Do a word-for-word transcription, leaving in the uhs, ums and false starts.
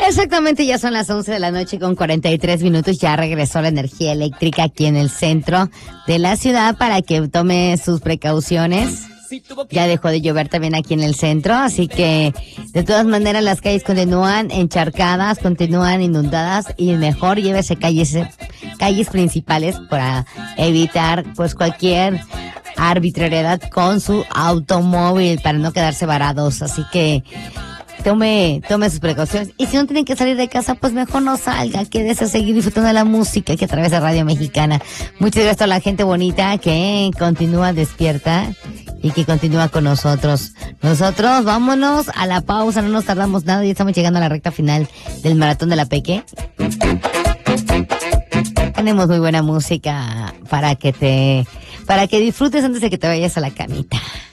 Exactamente, ya son las once de la noche con cuarenta y tres minutos. Ya regresó la energía eléctrica aquí en el centro de la ciudad para que tome sus precauciones. Ya dejó de llover también aquí en el centro, así que de todas maneras las calles continúan encharcadas, continúan inundadas y mejor llévese calles, calles principales para evitar pues cualquier arbitrariedad con su automóvil para no quedarse varados. Así que Tome, tome sus precauciones. Y si no tienen que salir de casa, pues mejor no salga. Quédese a seguir disfrutando de la música que a través de Radio Mexicana. Muchas gracias a la gente bonita que continúa despierta y que continúa con nosotros. Nosotros vámonos a la pausa, no nos tardamos nada. Ya estamos llegando a la recta final del Maratón de la Peque. Tenemos muy buena música para que te, para que disfrutes antes de que te vayas a la camita.